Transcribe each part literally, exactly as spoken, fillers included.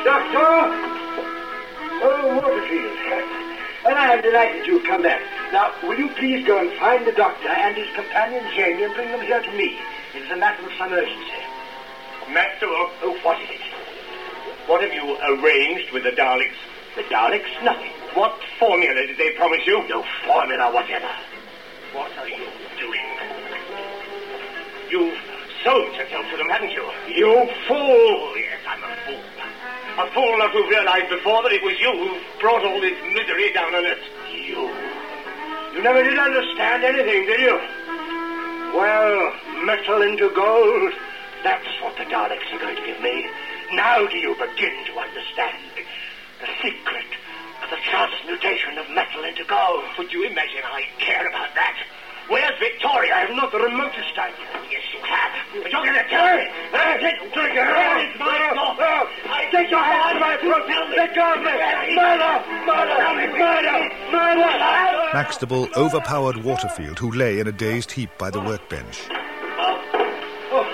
Doctor! Oh, Waterfield. And I am delighted you've come back. Now, will you please go and find the doctor and his companion Jamie and bring them here to me? It is a matter of some urgency. Maxwell? Oh, what is it? What have you arranged with the Daleks? The Daleks? Nothing. What formula did they promise you? No formula whatever. What are you doing? You've sold yourself to them, haven't you? You fool! Yes, I'm a fool. A fool not to realize before that it was you who brought all this misery down on us. You? You never did understand anything, did you? Well, metal into gold. That's what the Daleks are going to give me. Now do you begin to understand the secret of the transmutation of metal into gold? Would you imagine I care about that? Where's Victoria? I have not the remotest idea. Yes, you have. But you're going to tell me. Hey, take, take your hands. No, no. Take your hands from my throat. Let go of me. Murder! Murder! Murder! Murder! Maxtable overpowered Waterfield, who lay in a dazed heap by the workbench. Oh, oh,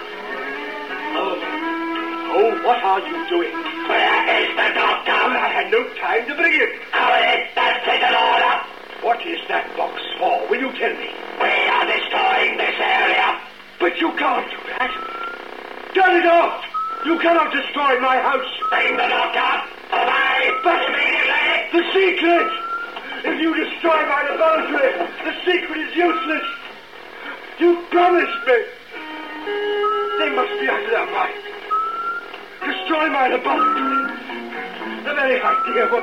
oh, oh, what are you doing? Where is the doctor? I had no time to bring him. How is that taken order? What is that box for? Will you tell me? We are destroying this area. But you can't do that. Turn it off! You cannot destroy my house. Bring the doctor. Away. But immediately. The secret! If you destroy my laboratory, the secret is useless. You promised me. They must be out of their mind. Destroy my laboratory. The very idea of...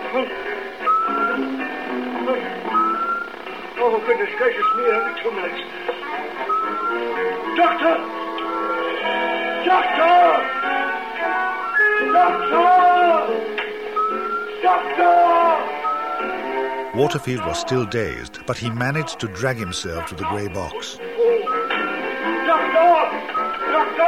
Oh, goodness gracious me, only two minutes. Doctor! Doctor! Doctor! Doctor! Waterfield was still dazed, but he managed to drag himself to the grey box. Doctor! Doctor!